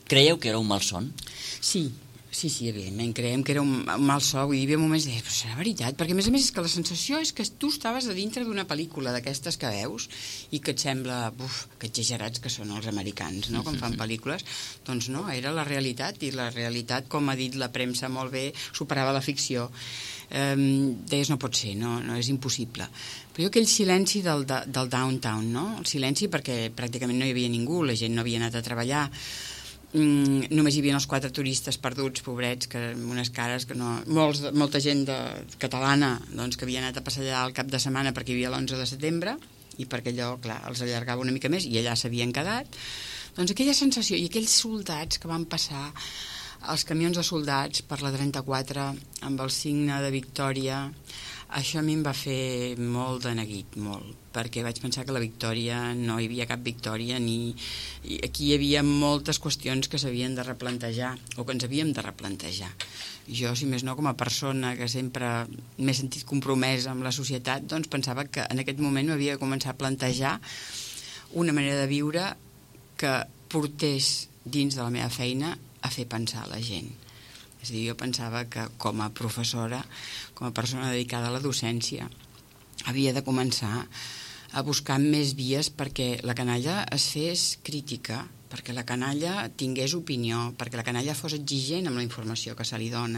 Creieu que era un malson? Sí, evidentment, creiem que era un malson, vull dir, hi havia moments de dir, però serà veritat? Perquè a més és que la sensació és que tu estaves a dintre d'una pel·lícula d'aquestes que veus i que et sembla, que exagerats que són els americans, no?, quan fan pel·lícules. Doncs no, era la realitat, i la realitat, com ha dit la premsa molt bé, superava la ficció. Deies, no pot ser, no és impossible. Però jo aquell silenci del downtown, no?, el silenci perquè pràcticament no hi havia ningú, la gent no havia anat a treballar, només hi havia els 4 turistes perduts, pobrets, que amb unes cares que no... molta gent catalana, doncs, que havia anat a passejar el cap de setmana perquè hi havia l'11 de setembre i perquè allò, clar, els allargava una mica més i allà s'havien quedat. Doncs aquella sensació i aquells soldats que van passar, els camions de soldats per la 34 amb el signe de victòria, això a mi em va fer molt de neguit, molt, perquè vaig pensar que la victòria, no hi havia cap victòria, i aquí hi havia moltes qüestions que s'havien de replantejar, o que ens havíem de replantejar. Jo, si més no, com a persona que sempre m'he sentit compromesa amb la societat, doncs pensava que en aquest moment m'havia de començar a plantejar una manera de viure que portés dins de la meva feina a fer pensar la gent. És a dir, jo pensava que com a professora, com a persona dedicada a la docència, havia de començar a buscar més vies perquè la canalla es fes crítica, perquè la canalla tingués opinió, perquè la canalla fos exigent amb la informació que se li dona.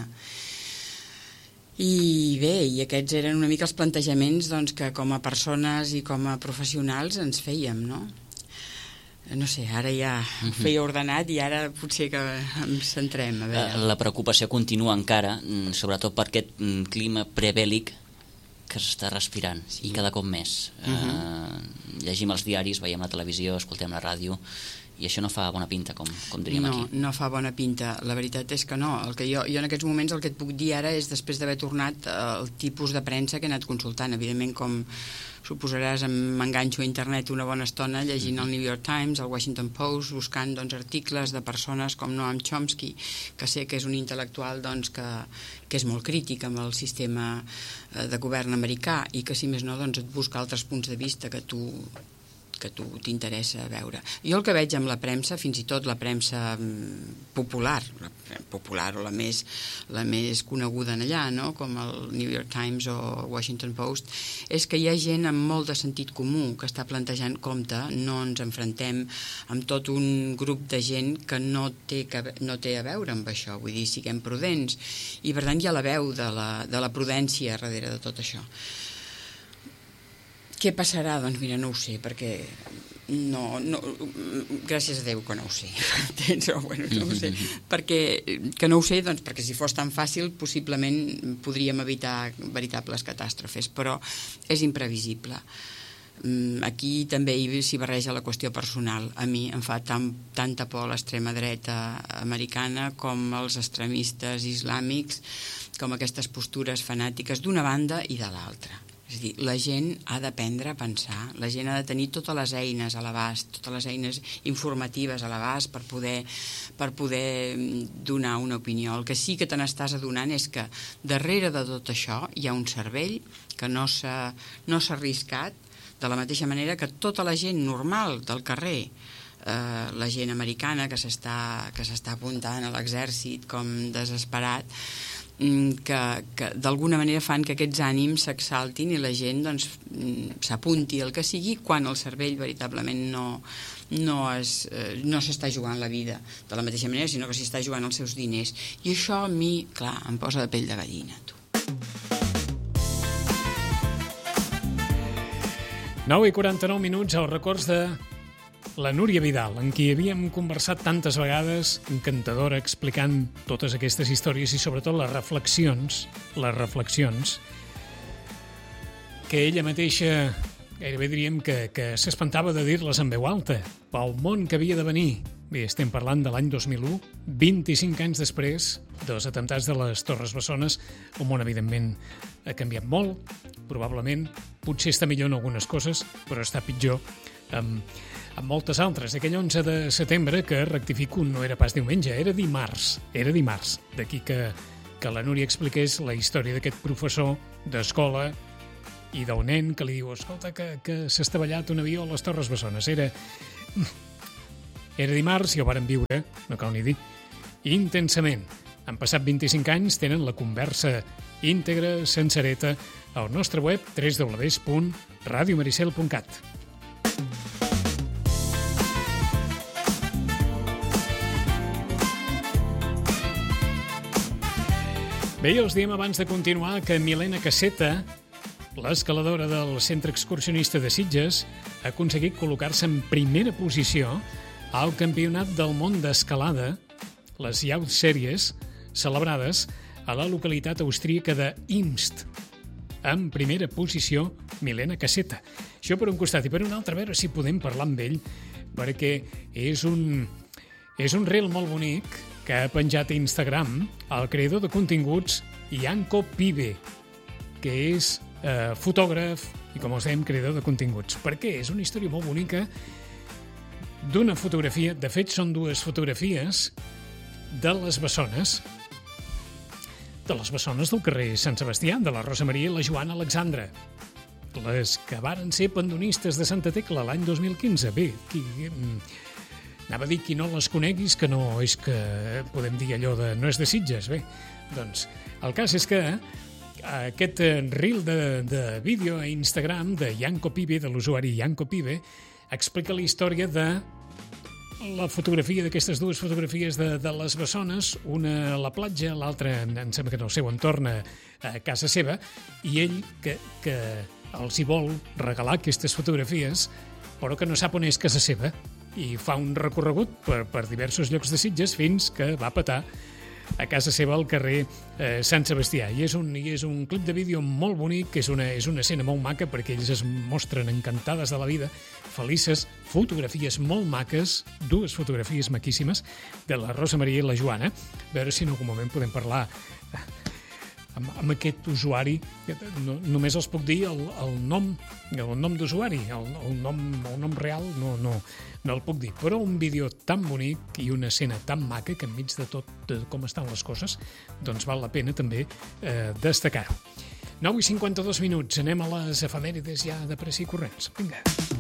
I bé, i aquests eren una mica els plantejaments, doncs, que com a persones i com a professionals ens fèiem, no? No sé, ara ja ho feia ordenat i ara potser que ens centrem. A veure. La preocupació continua encara, sobretot per aquest clima prebèl·lic que s'està respirant, i cada cop més. Llegim els diaris, veiem la televisió, escoltem la ràdio, i això no fa bona pinta, com diríem aquí. No fa bona pinta, la veritat és que no. El que jo en aquests moments el que et puc dir ara és, després d'haver tornat, el tipus de premsa que he anat consultant. Evidentment, com suposaràs, m'enganxo a internet una bona estona llegint el New York Times, el Washington Post, buscant articles de persones com Noam Chomsky, que sé que és un intel·lectual que és molt crític amb el sistema de govern americà i que, si més no, et busca altres punts de vista que tu t'interessa veure. Jo el que veig amb la premsa, fins i tot la premsa popular o la més coneguda en allà, no?, com el New York Times o el Washington Post, és que hi ha gent amb molt de sentit comú que està plantejant, compte, no ens enfrontem amb tot un grup de gent que no té a veure amb això, vull dir, siguem prudents, i per tant hi ha la veu de la prudència darrere de tot això. Què passarà? Doncs mira, no ho sé, perquè gràcies a Déu que no ho sé. No ho sé. Que no ho sé, doncs perquè si fos tan fàcil possiblement podríem evitar veritables catàstrofes, però és imprevisible. Aquí també s'hi barreja la qüestió personal. A mi em fa tanta por l'extrema dreta americana com els extremistes islàmics, com aquestes postures fanàtiques d'una banda i de l'altra. És a dir, la gent ha d'aprendre a pensar, la gent ha de tenir totes les eines a l'abast, totes les eines informatives a l'abast per poder donar una opinió. El que sí que te n'estàs adonant és que darrere de tot això hi ha un cervell que no s'ha arriscat, de la mateixa manera que tota la gent normal del carrer, la gent americana que s'està apuntant a l'exèrcit com desesperat, que d'alguna manera fan que aquests ànims s'exaltin i la gent s'apunti al que sigui, quan el cervell veritablement no s'està jugant la vida de la mateixa manera, sinó que s'hi està jugant els seus diners. I això a mi, clar, em posa de pell de gallina, tu. 9:49, els records de la Núria Vidal, en qui havíem conversat tantes vegades, encantadora, explicant totes aquestes històries i sobretot les reflexions que ella mateixa gairebé diríem que s'espantava de dir-les en veu alta, pel món que havia de venir. Bé, estem parlant de l'any 2001, 25 anys després dels atemptats de les Torres Bessones. El món, evidentment, ha canviat molt, probablement, potser està millor en algunes coses, però està pitjor amb moltes altres. Aquell 11 de setembre, que rectifico, no era pas diumenge, era dimarts. D'aquí que la Núria expliqués la història d'aquest professor d'escola i del nen que li diu, escolta, que s'ha estavellat un avió a les Torres Bessones. Era dimarts i ho varen viure, no cal ni dir, intensament. Han passat 25 anys, tenen la conversa íntegra, sencereta, al nostre web www.radiomaricel.cat. Bé, els diem abans de continuar que Milena Caseta, l'escaladora del Centre Excursionista de Sitges, ha aconseguit col·locar-se en primera posició al Campionat del Món d'Escalada, les Youth Series, celebrades a la localitat austríaca de Imst. En primera posició, Milena Caseta. Això per un costat i per un altre, a veure si podem parlar amb ell, perquè és un reel molt bonic que ha penjat a Instagram el creador de continguts Janko Pibe, que és fotògraf i, com us dèiem, creador de continguts. Per què? És una història molt bonica d'una fotografia, de fet són dues fotografies de les bessones del carrer Sant Sebastià, de la Rosa Maria i la Joana Alexandra, les que varen ser pandonistes de Santa Tecla l'any 2015. Bé, anava a dir qui no les coneguis, que no és que podem dir allò de no és de Sitges. Bé, doncs el cas és que aquest reel de vídeo a Instagram de Janko Pibe, de l'usuari Janko Pibe, explica la història de la fotografia d'aquestes dues fotografies de les bessones, una a la platja, l'altra em sembla que en el seu entorn a casa seva, i ell que els hi vol regalar aquestes fotografies, però que no sap on és casa seva, i fa un recorregut per diversos llocs de Sitges fins que va petar a casa seva al carrer Sant Sebastià. I és un clip de vídeo molt bonic, és una escena molt maca perquè ells es mostren encantades de la vida, felices, fotografies molt maques, dues fotografies maquíssimes de la Rosa Maria i la Joana. A veure si en algun moment podem parlar amb aquest usuari. Només els puc dir el nom d'usuari, el nom real no el puc dir, però un vídeo tan bonic i una escena tan maca que enmig de tot de com estan les coses, doncs val la pena també destacar-ho. 9:52, anem a les efemèrides ja de pressa i corrents. Vinga.